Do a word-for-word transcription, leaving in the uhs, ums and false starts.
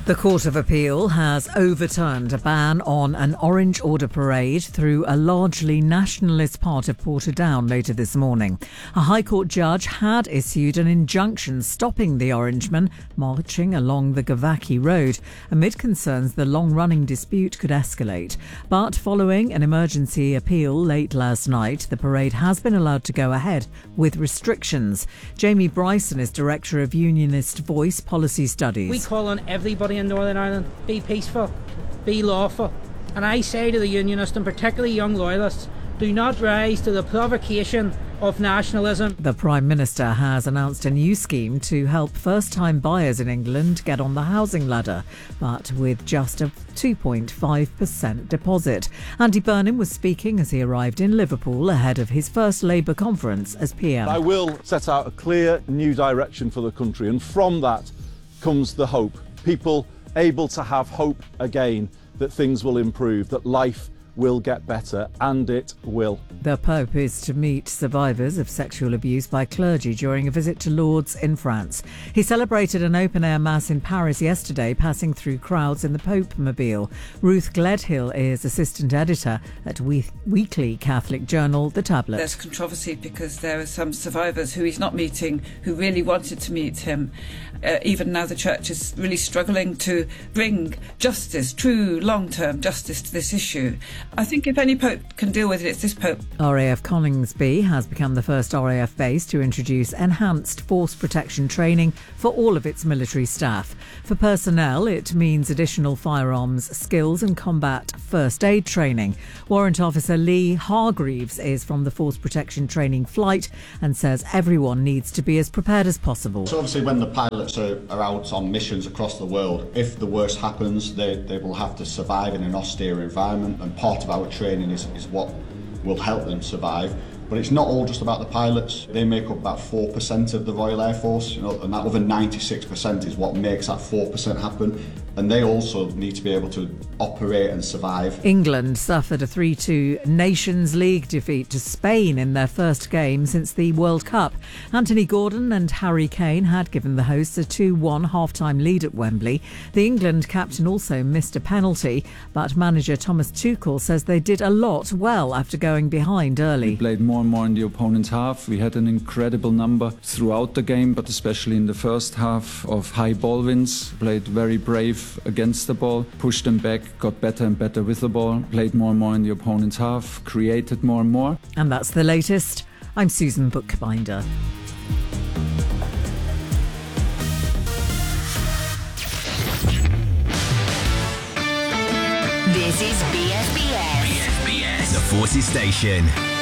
The Court of Appeal has overturned a ban on an Orange Order parade through a largely nationalist part of Portadown later this morning. A High Court judge had issued an injunction stopping the Orangemen marching along the Gavaki Road amid concerns the long-running dispute could escalate. But following an emergency appeal late last night, the parade has been allowed to go ahead with restrictions. Jamie Bryson is Director of Unionist Voice Policy Studies. We call on everybody in Northern Ireland, be peaceful, be lawful. And I say to the Unionists, and particularly young loyalists, do not rise to the provocation of nationalism. The Prime Minister has announced a new scheme to help first-time buyers in England get on the housing ladder, but with just a two point five percent deposit. Andy Burnham was speaking as he arrived in Liverpool ahead of his first Labour conference as P M. I will set out a clear new direction for the country, and from that comes the hope. People able to have hope again that things will improve, that life will get better, and it will. The Pope is to meet survivors of sexual abuse by clergy during a visit to Lourdes in France. He celebrated an open-air mass in Paris yesterday, passing through crowds in the Pope-mobile. Ruth Gledhill is assistant editor at we- weekly Catholic journal The Tablet. There's controversy because there are some survivors who he's not meeting who really wanted to meet him. Uh, even now the Church is really struggling to bring justice, true long-term justice to this issue. I think if any Pope can deal with it, it's this Pope. R A F Coningsby has become the first R A F base to introduce enhanced force protection training for all of its military staff. For personnel, it means additional firearms skills and combat first aid training. Warrant Officer Lee Hargreaves is from the Force Protection Training Flight and says everyone needs to be as prepared as possible. So obviously when the pilots are, are out on missions across the world, if the worst happens, they, they will have to survive in an austere environment, and part of our training is, is what will help them survive. But it's not all just about the pilots. They make up about four percent of the Royal Air Force, you know, and that other ninety-six percent is what makes that four percent happen. And they also need to be able to operate and survive. England suffered a three two Nations League defeat to Spain in their first game since the World Cup. Anthony Gordon and Harry Kane had given the hosts a two one half-time lead at Wembley. The England captain also missed a penalty, but manager Thomas Tuchel says they did a lot well after going behind early. We played more and more in the opponent's half. We had an incredible number throughout the game, but especially in the first half of high ball wins. Played very brave against the ball, pushed them back, got better and better with the ball, played more and more in the opponent's half, created more and more. And that's the latest. I'm Susan Bookbinder. This is B S B S. B S B S, the Forces Station.